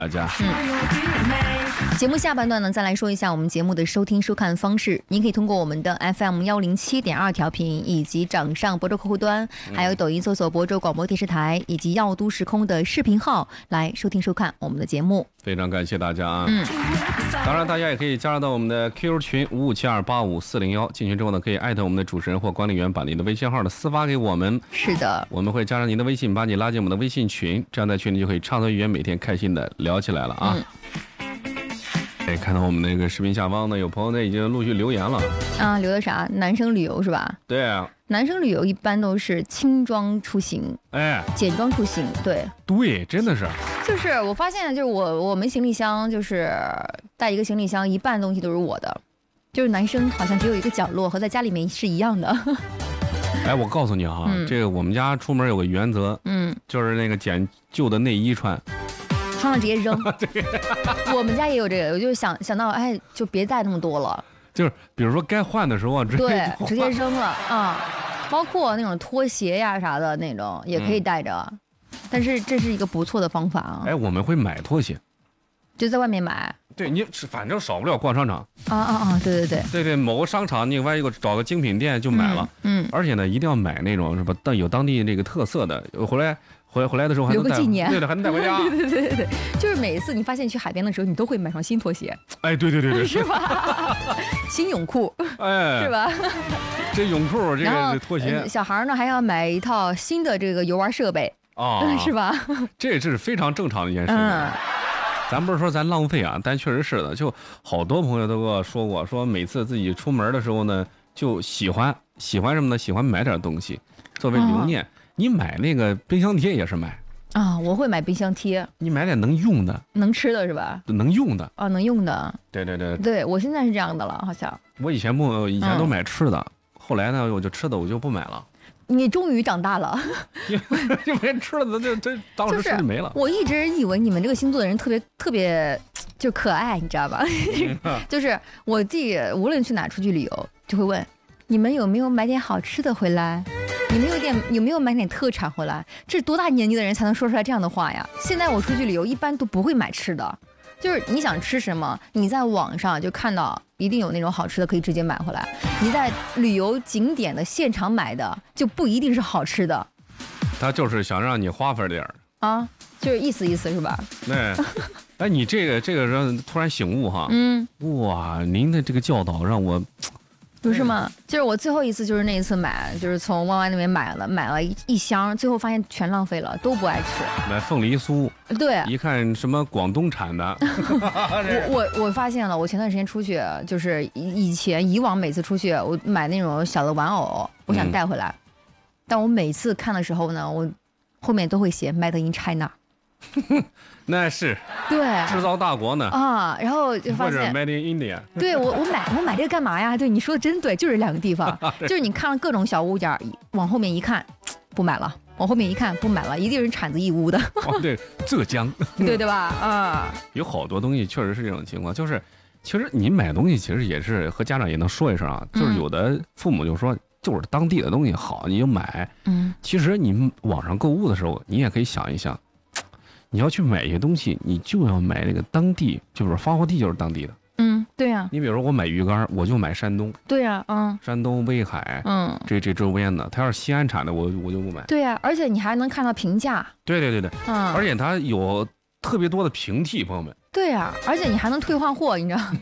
大家。 节目下半段呢，再来说一下我们节目的收听收看方式。您可以通过我们的 FM107.2调频，以及掌上亳州客户端，还有抖音搜索亳州广播电视台，以及药都时空的视频号来收听收看我们的节目。 非常感谢大家啊！当然大家也可以加入到我们的 QQ 群5572854401，进群之后呢，可以艾特我们的主持人或管理员，把您的微信号的私发给我们。 是的， 我们会加上您的微信，把你拉进我们的微信群，这样在群里就可以畅所欲言，每天开心的聊起来了啊！看到我们那个视频下方呢，有朋友呢已经陆续留言了啊，留的啥？男生旅游是吧？ 对啊， 男生旅游一般都是轻装出行，简装出行，对， 真的是。 就是我发现，就是我们行李箱就是带一个行李箱，一半东西都是我的，就是男生好像只有一个角落和在家里面是一样的。 我告诉你啊，这个我们家出门有个原则，就是那个捡旧的内衣穿了直接扔。我们家也有这个，我就想到，就别带那么多了。 就是比如说该换的时候直接扔了啊，包括那种拖鞋呀啥的那种也可以带着，但是这是一个不错的方法啊。 我们会买拖鞋， 就在外面买。对， 你反正少不了逛商场。 对， 某个商场你万一找个精品店就买了，而且呢一定要买那种是吧？有当地这个特色的，回来的时候还能留个纪念， 对的，还能带回家。 对，就是每一次你发现去海边的时候，你都会买双新拖鞋。 对， 是吧？新泳裤，是吧？ 这泳裤，这个拖鞋。 小孩呢还要买一套新的这个游玩设备是吧？ 这是非常正常的一件事情。咱不是说咱浪费啊，但确实是的。就好多朋友都跟我说过，说每次自己出门的时候呢，就喜欢什么呢？喜欢买点东西作为留念。你买那个冰箱贴也是买啊，我会买冰箱贴。 你买点能用的、 能吃的是吧？ 能用的啊，能用的。 对， 我现在是这样的了，好像。 我以前都买吃的，后来呢，我就吃的我就不买了。 你终于长大了， 因为吃了这当时吃就没了。 我一直以为你们这个星座的人特别就可爱，你知道吧？就是我自己无论去哪出去旅游，就会问你们有没有买点好吃的回来。你们有没有买点特产回来？这是多大年纪的人才能说出来这样的话呀？现在我出去旅游一般都不会买吃的，就是你想吃什么，你在网上就看到一定有那种好吃的可以直接买回来。你在旅游景点的现场买的就不一定是好吃的。 他就是想让你花费点啊，就是意思是吧？ 对，你这个人突然醒悟哈，哇，您的这个教导让我。 不是吗？就是我最后一次就是那一次买，就是从弯弯那边买了一箱，最后发现全浪费了，都不爱吃。 买凤梨酥， 对， 一看什么广东产的。 我发现了，我前段时间出去，就是以往每次出去，我买那种小的玩偶，我想带回来，但我每次看的时候呢，我后面都会写 Made in China。 那是对制造大国呢啊，然后就发现或者 Made in India。 对，我买这个干嘛呀？对，你说的真对，就是两个地方，就是你看了各种小物件，往后面一看，不买了；往后面一看，不买了，一定是产自义乌的。 对，浙江， 对吧？啊， 有好多东西确实是这种情况，就是其实你买东西其实也是和家长也能说一声啊，就是有的父母就说就是当地的东西好，你就买。其实你网上购物的时候，你也可以想一想。你要去买一些东西，你就要买那个当地，就是发货地就是当地的。 对呀。 你比如说我买鱼竿，我就买山东。 对呀， 山东、威海，这周边的，它要是西安产的，我就不买。 对呀，而且你还能看到评价。 对，而且它有特别多的平替，朋友们。 对呀，而且你还能退换货，你知道。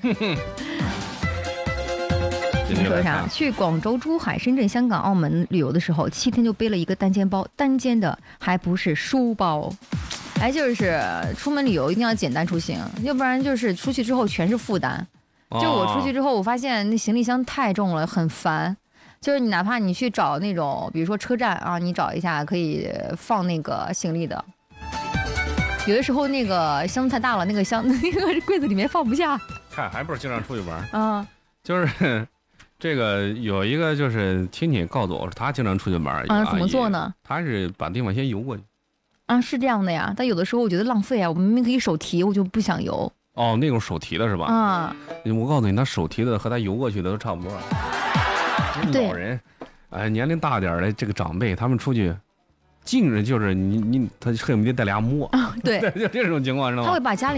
你说啥？去广州、珠海、深圳、香港、澳门旅游的时候，7天就背了一个单肩包，单肩的还不是书包。就是出门旅游一定要简单出行，要不然就是出去之后全是负担。就我出去之后，我发现那行李箱太重了，很烦。就是你哪怕你去找那种，比如说车站啊，你找一下可以放那个行李的。有的时候那个箱子太大了，那个柜子里面放不下。 看，还不是经常出去玩就是这个有一个就是亲戚告诉我，他经常出去玩怎么做呢？ 他是把地方先游过去。 是这样的呀，但有的时候我觉得浪费啊，我明明可以手提，我就不想游。 那种手提的是吧？我告诉你，他手提的和他游过去的都差不多。老人，年龄大点的这个长辈，他们出去进着就是他恨不得带俩摸， 对， 就这种情况，知道吗？ 他会把家里